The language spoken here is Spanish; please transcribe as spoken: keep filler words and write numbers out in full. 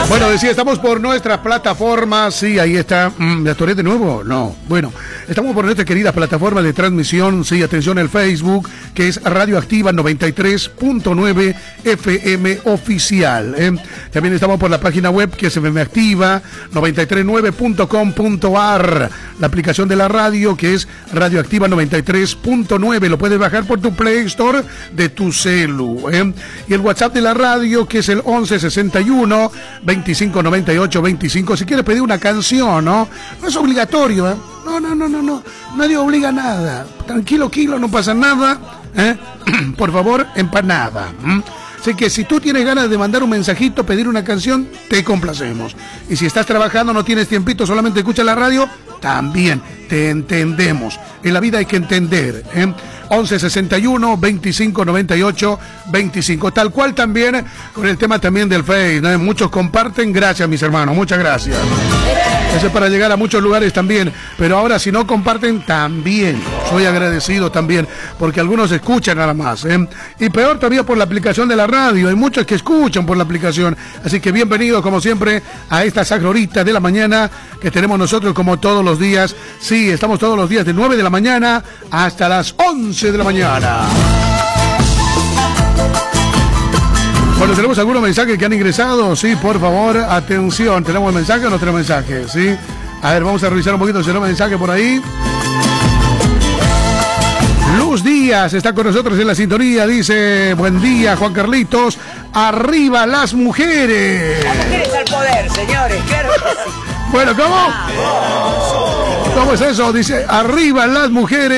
Bueno, decía, estamos por nuestras plataformas. Sí, ahí está. Mm, ¿Me atoré de nuevo? No. Bueno, estamos por nuestras queridas plataformas de transmisión. Sí, atención, el Facebook, que es Radioactiva noventa y tres punto nueve F M Oficial. ¿eh? También estamos por la página web, que es F M Activa noventa y tres punto nueve punto com punto a r. La aplicación de la radio, que es Radioactiva noventa y tres punto nueve. Lo puedes bajar por tu Play Store de tu celu. ¿eh? Y el WhatsApp de la radio, que es el once sesenta y uno veinticinco noventa y ocho veinticinco. Si quieres pedir una canción, ¿no? No es obligatorio, ¿eh? No, no, no, no, no. Nadie obliga a nada. Tranquilo, kilo, no pasa nada. ¿eh? Por favor, empanada. ¿Mm? Así que si tú tienes ganas de mandar un mensajito, pedir una canción, te complacemos. Y si estás trabajando, no tienes tiempito, solamente escuchas la radio, también te entendemos. En la vida hay que entender. ¿eh? once sesenta y uno veinticinco noventa y ocho veinticinco. Tal cual también con el tema también del Face. ¿no? Muchos comparten. Gracias, mis hermanos. Muchas gracias. Eso es para llegar a muchos lugares también. Pero ahora, si no comparten, también. Soy agradecido también, porque algunos escuchan nada más. ¿eh? Y peor todavía por la aplicación de la radio. Hay muchos que escuchan por la aplicación. Así que bienvenidos, como siempre, a esta sacra horita de la mañana que tenemos nosotros como todos los días. Sí, estamos todos los días de nueve de la mañana hasta las once de la mañana. Bueno, tenemos algunos mensajes que han ingresado. Sí, por favor, atención. ¿Tenemos mensaje o no tenemos mensaje? Sí. A ver, vamos a revisar un poquito si tenemos mensaje por ahí. Luz Díaz está con nosotros en la sintonía. Dice, buen día, Juan Carlitos. Arriba las mujeres. Las mujeres al poder, señores. Claro que sí. Bueno, ¿cómo? ¿Cómo es eso? Dice, arriba las mujeres.